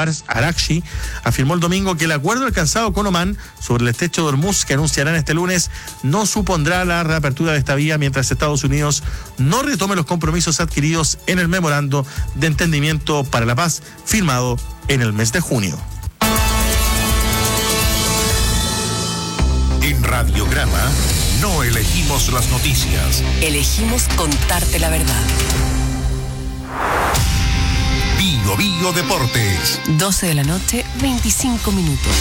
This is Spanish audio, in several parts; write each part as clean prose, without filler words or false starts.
Fars Arakchi, afirmó el domingo que el acuerdo alcanzado con Omán sobre el estrecho de Hormuz, que anunciarán este lunes, no supondrá la reapertura de esta vía mientras Estados Unidos no retome los compromisos adquiridos en el memorando de entendimiento para la paz firmado en el mes de junio. En Radiograma no elegimos las noticias. Elegimos contarte la verdad. Bio Bio Deportes. 12 de la noche, 25 minutos.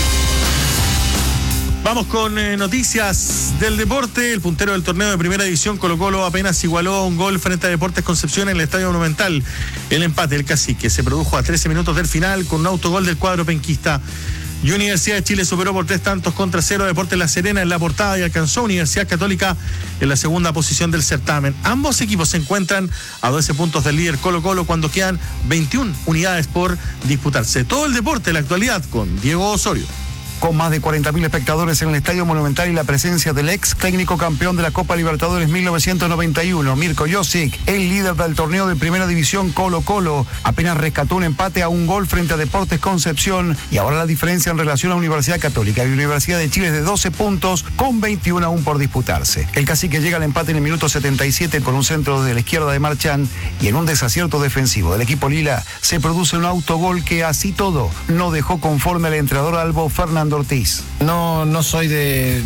Vamos con noticias del deporte. El puntero del torneo de primera división, Colo-Colo, apenas igualó un gol frente a Deportes Concepción en el Estadio Monumental. El empate del Cacique se produjo a 13 minutos del final con un autogol del cuadro penquista. Y Universidad de Chile superó por 3-0 a Deportes La Serena en la portada y alcanzó a Universidad Católica en la segunda posición del certamen. Ambos equipos se encuentran a 12 puntos del líder Colo-Colo cuando quedan 21 unidades por disputarse. Todo el deporte en la actualidad con Diego Osorio. Con más de 40.000 espectadores en el Estadio Monumental y la presencia del ex técnico campeón de la Copa Libertadores 1991, Mirko Josic, el líder del torneo de primera división Colo-Colo, apenas rescató un empate a un gol frente a Deportes Concepción y ahora la diferencia en relación a Universidad Católica y Universidad de Chile es de 12 puntos con 21 aún por disputarse. El Cacique llega al empate en el minuto 77 con un centro de la izquierda de Marchán y en un desacierto defensivo del equipo Lila se produce un autogol que así todo no dejó conforme al entrenador albo Fernando Ortiz. No soy de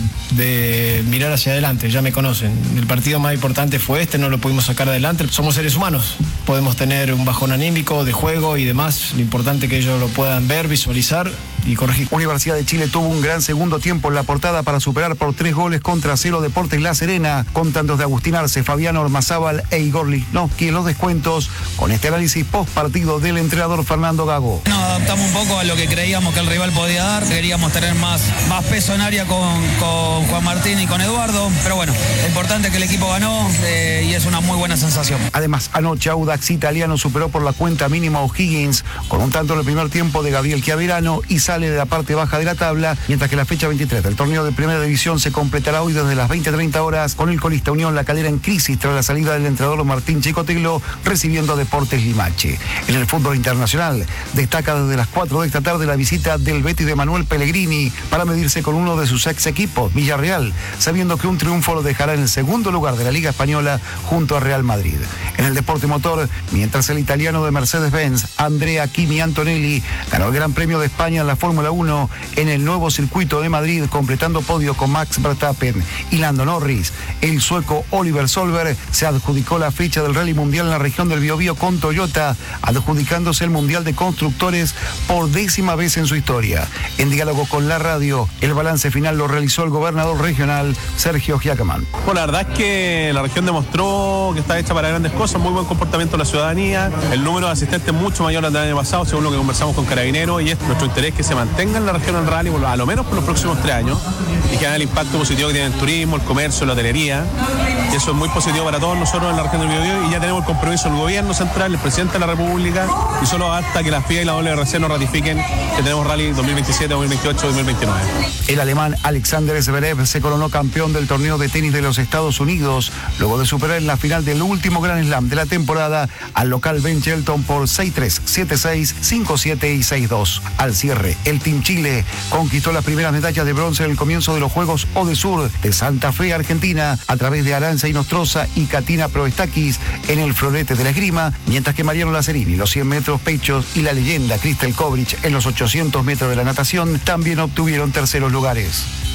mirar hacia adelante, ya me conocen. El partido más importante fue este, no lo pudimos sacar adelante. Somos seres humanos, podemos tener un bajón anímico de juego y demás. Lo importante es que ellos lo puedan ver, visualizar y corregir. Universidad de Chile tuvo un gran segundo tiempo en la portada para superar por 3-0 Deportes La Serena, con tantos de Agustín Arce, Fabián Ormazábal e Igor Lichnowsky en los descuentos, con este análisis post partido del entrenador Fernando Gago. Nos adaptamos un poco a lo que creíamos que el rival podía dar, queríamos tener más peso en área con Juan Martín y con Eduardo, pero bueno, lo importante es que el equipo ganó y es una muy buena sensación. Además, anoche Audax Italiano superó por la cuenta mínima a O'Higgins, con un tanto en el primer tiempo de Gabriel Chiaverano y sale de la parte baja de la tabla, mientras que la fecha 23 del torneo de primera división se completará hoy desde las 20:30 horas con el colista Unión La Calera en crisis tras la salida del entrenador Martín Chicoteglo recibiendo a Deportes Limache. En el fútbol internacional destaca desde las 4 de esta tarde la visita del Betis de Manuel Pellegrini para medirse con uno de sus ex equipos, Villarreal, sabiendo que un triunfo lo dejará en el segundo lugar de la Liga Española junto a Real Madrid. En el deporte motor, mientras el italiano de Mercedes-Benz, Andrea Kimi Antonelli, ganó el Gran Premio de España en la Fórmula 1 en el nuevo circuito de Madrid, completando podio con Max Verstappen y Lando Norris. El sueco Oliver Solberg se adjudicó la fecha del Rally Mundial en la región del Biobío con Toyota, adjudicándose el Mundial de Constructores por 10ª vez en su historia. En diálogo con la radio, el balance final lo realizó el gobernador regional Sergio Giacamán. Bueno, la verdad es que la región demostró que está hecha para grandes cosas, muy buen comportamiento de la ciudadanía, el número de asistentes mucho mayor al del año pasado, según lo que conversamos con Carabineros, y es nuestro interés que se mantenga en la región el rally, a lo menos por los próximos 3 años, y que haga el impacto positivo que tiene el turismo, el comercio, la hotelería, y eso es muy positivo para todos nosotros en la región del Biobío, y ya tenemos el compromiso del gobierno central, el presidente de la República, y solo hasta que la FIA y la WRC nos ratifiquen que tenemos rally 2027, 2028, 2029. El alemán Alexander Zverev se coronó campeón del torneo de tenis de los Estados Unidos, luego de superar en la final del último Grand Slam de la temporada al local Ben Shelton por 6-3, 7-6, 5-7 y 6-2. Al cierre, el Team Chile conquistó las primeras medallas de bronce en el comienzo de los Juegos Odesur de Santa Fe, Argentina, a través de Aranza Inostroza y Katina Proestakis en el florete de la esgrima, mientras que Mariano Lazzarini, los 100 metros pechos, y la leyenda Kristel Kovrich en los 800 metros de la natación también obtuvieron terceros lugares.